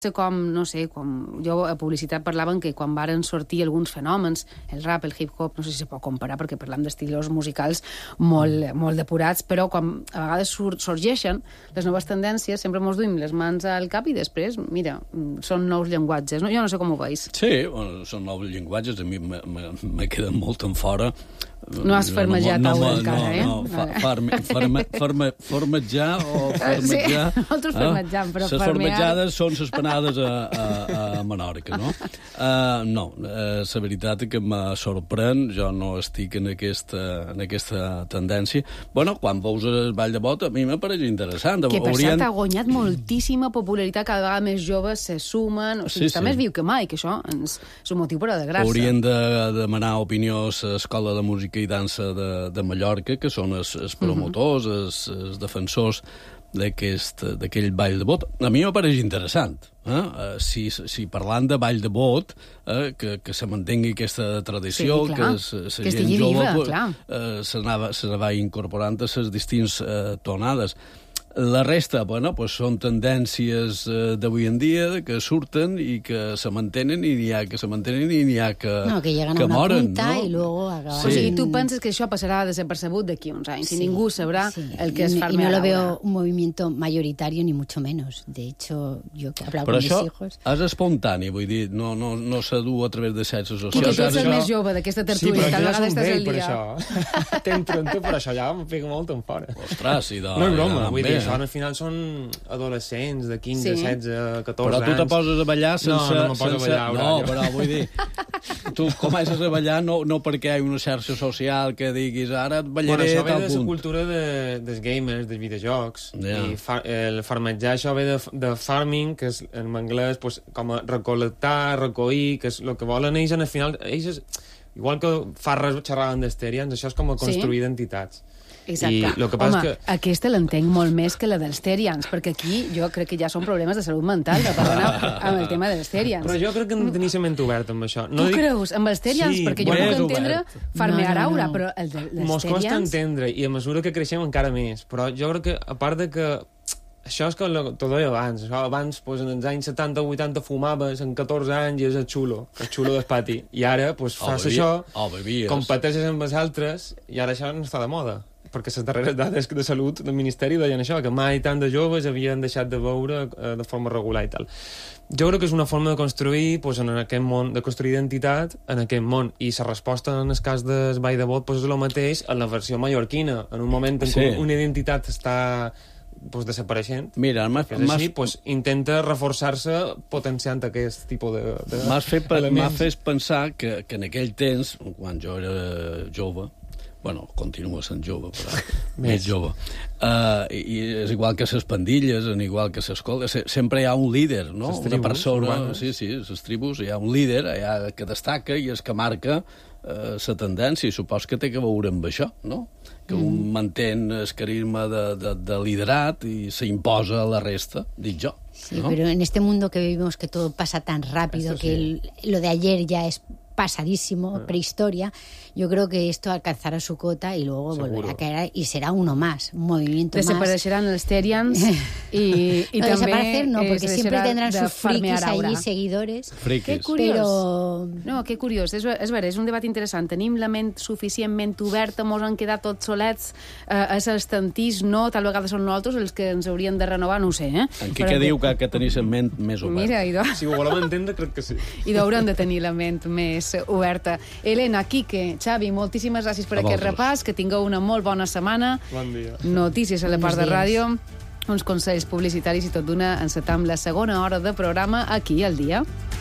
com, no sé, com jo a publicitat parlaven que quan varen sortir alguns fenòmens, el rap, el hip-hop, no sé si se pot comparar perquè parlam d'estils musicals molt depurats, però quan a vegades sorgeixen les noves tendències, sempre mos duim les mans al cap i després, mira, són nous llenguatges, no? Jo no sé com ho veus. Sí, bueno, són nous llenguatges, a mi me queden molt en fora. No has farmejat encara, eh? Farmejar o farmejar... Sí, nosaltres farmejam, però les farmejades són les panades a Menorca, no? No, la veritat és que me sorprèn, jo no estic en aquesta tendència. Bueno, quan veus el Ball de Bot, a mi m'apareix interessant. Que per cert ha guanyat moltíssima popularitat, cada vegada més joves se sumen, o sigui, està més viu que mai, que això és un motiu per a de gràcia. Haurien de demanar opinió a l'Escola de Música i Dansa de Mallorca, que són els promotors, els defensors d'aquell ball de bot. A mi m'apareix interessant. Si parlant de ball de bot, que se mantengui aquesta tradició, sí, que la gent jove s'anava incorporant a les distintes tonades. La resta, bueno, pues són tendències d'avui en dia que surten i que se mantenen i n'hi ha que se mantenen i n'hi ha que moren. No, que llegan a una punta i luego acaban. Sí. O sigui, tu penses que això passarà desapercebut d'aquí uns anys, i ningú sabrà el que es farmea. Y no lo veo un movimiento mayoritario ni mucho menos. De hecho, yo que he hablado con mis hijos... Però això és espontani, vull dir, no se du a través de xarxes socials. Qui és el més jove d'aquesta tertúlia? Sí, però jo ja som vell per això. Tenc 30, però això ja em pega molt en fora. Ostres, i no és broma, vull dir, això al final són adolescents de 15, 16, 14 anys. Però tu te poses a ballar sense... No me poso a ballar. No, però vull dir, tu comences a ballar no perquè hi ha una xarxa social que diguis ara et ballaré a tal punt. Això ve de la cultura dels gamers, dels videojocs, i el farmejar això ve de farming, que és en anglès com a recol·lectar, recollir, que és el que volen ells, al final, ells, igual que Farres xerraven d'Esterians, això és com a construir identitats. Exacte. Home, aquesta l'entenc molt més que la dels Terians, perquè aquí jo crec que ja són problemes de salut mental de parlar amb el tema dels Terians. Però jo crec que hem de tenir la ment oberta amb això. Tu creus? Amb els Terians? Sí, perquè jo puc entendre farmear aura, però els Terians... Mos costa entendre, i a mesura que creixem encara més. Però jo crec que, a part de que això és que t'ho deia abans. Abans, en els anys 70 o 80, fumaves en 14 anys i és el xulo del pati. I ara, fas això, competeixes amb els altres, i ara això no està de moda. Perquè les darreres dades de salut del Ministeri deien això, que mai tant de joves havien deixat de beure de forma regular i tal. Jo crec que és una forma de construir, en aquest món, de construir identitat en aquest món. I la resposta en el cas del Ball de Bot és el mateix en la versió mallorquina. En un moment en què una identitat està desapareixent, mira, intenta reforçar-se potenciant aquest tipus de m'has fet pensar que en aquell temps, quan jo era jove, bueno, continua sent jove, però més jove. I és igual que les pandilles, igual que l'escola, sempre hi ha un líder, no? Una persona, sí, les tribus, hi ha un líder que destaca i és que marca la tendència, i supos que té que veure amb això, no? Que un mantén el carisma de liderat i s'imposa a la resta, dic jo. Sí, pero en este mundo que vivimos, que todo pasa tan rápido, que lo de ayer ya es pasadísimo, prehistoria, yo creo que esto alcanzará su cota y luego volverá a caer y será uno más, un movimiento más. Desapareixeran els Terians i no, també... desaparecer no, porque siempre tendrán sus frikis allí, seguidores. Frikis. Que curiós. No, que curiós. És vera, és un debat interessant. Tenim la ment suficientment oberta, mos han quedat tots solets a l'estantís, no? Tal vegada són nosaltres els que ens haurien de renovar, no ho sé, eh? En què diu que tenir la ment més oberta? Mira, si ho volem entendre, crec que sí. I haurem de tenir la ment més oberta. Elena, Quique, Xavi, moltíssimes gràcies per aquest repàs, que tingueu una molt bona setmana. Bon dia. Notícies a la part de ràdio, uns consells publicitaris i tot d'una encetam la segona hora de programa aquí al dia.